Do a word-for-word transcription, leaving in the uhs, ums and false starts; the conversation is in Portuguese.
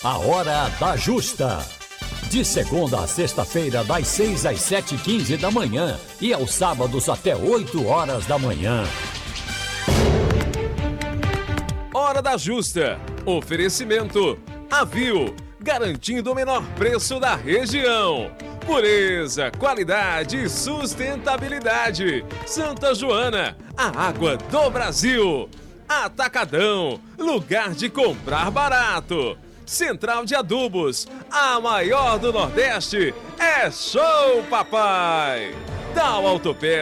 A Hora da Justa. De segunda a sexta-feira, das seis às sete e quinze da manhã e aos sábados até oito horas da manhã. Hora da Justa. Oferecimento Avil, garantindo o menor preço da região. Pureza, qualidade e sustentabilidade. Santa Joana, a água do Brasil. Atacadão, lugar de comprar barato. Central de Adubos, a maior do Nordeste. É show, papai! Dal Autopeças.